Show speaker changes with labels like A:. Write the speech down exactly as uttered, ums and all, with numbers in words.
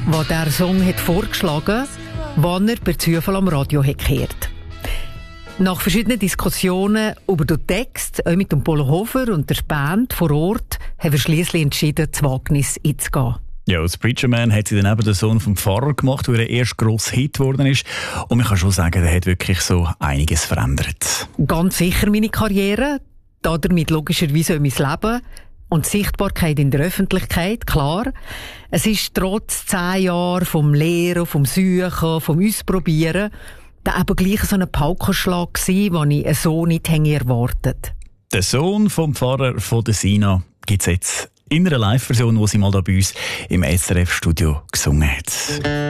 A: der der Song hat vorgeschlagen hat, den er per Zufall am Radio hat gehört. Nach verschiedenen Diskussionen über den Text, auch mit dem Polo Hofer und der Band vor Ort, haben wir schliesslich entschieden, das Wagnis einzugehen.
B: Ja, als Preacher Man hat sie dann eben den Sohn vom Pfarrer gemacht, der ein erst grosser Hit geworden ist. Und man kann schon sagen, der hat wirklich so einiges verändert.
A: Ganz sicher meine Karriere, damit logischerweise auch mein Leben und die Sichtbarkeit in der Öffentlichkeit, klar. Es ist trotz zehn Jahren vom Lehren, vom Suchen, vom Ausprobieren, da eben gleich so ein Paukenschlag gewesen, den ich so nicht erwartet.
B: Der Sohn vom Pfarrer von der Sina gibt es jetzt in einer Live-Version, die sie mal da bei uns im S R F-Studio gesungen hat.